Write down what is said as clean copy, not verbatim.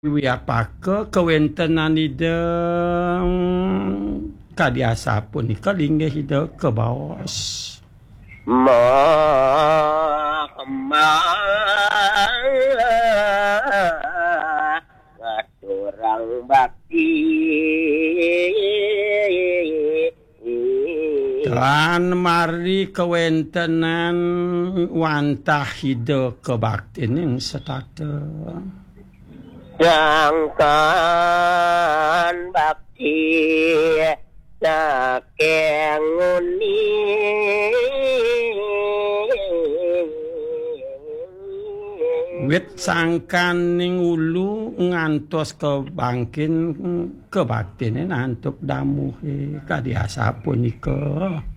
wiapake kewentenan ide kadiasa punika linggih ide kebaos. Orang bakti Tuhan mari kewentenan wantah ide kebaktin yang setata Jangkan bakti sakenguni wit sangkan ning ulu ngantos kebangkin kebaktine nantuk damuhe kadiasa punika